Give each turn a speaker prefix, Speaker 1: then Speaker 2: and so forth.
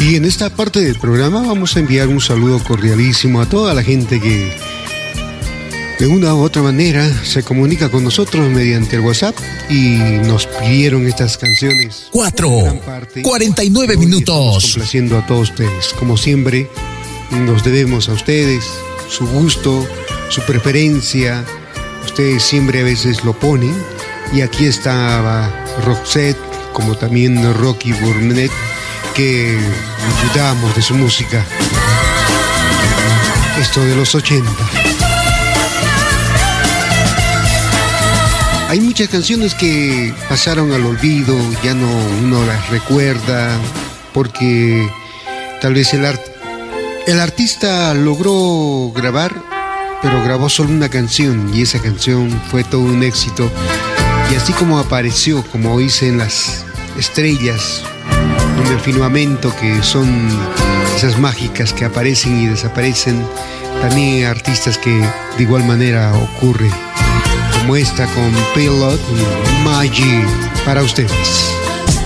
Speaker 1: Y en esta parte del programa vamos a enviar un saludo cordialísimo a toda la gente que de una u otra manera se comunica con nosotros mediante el WhatsApp y nos pidieron estas canciones.
Speaker 2: 4:49 minutos.
Speaker 1: Complaciendo a todos ustedes. Como siempre, nos debemos a ustedes, su gusto, su preferencia. Ustedes siempre a veces lo ponen. Y aquí estaba Roxette, como también Rocky Burnett, que disfrutamos de su música. Esto de los 80. Hay muchas canciones que pasaron al olvido, ya no uno las recuerda, porque tal vez el artista logró grabar, pero grabó solo una canción y esa canción fue todo un éxito. Y así como apareció, como dicen las estrellas en el firmamento, que son esas mágicas que aparecen y desaparecen, también hay artistas que de igual manera ocurre, como esta con Pilot Magic para ustedes.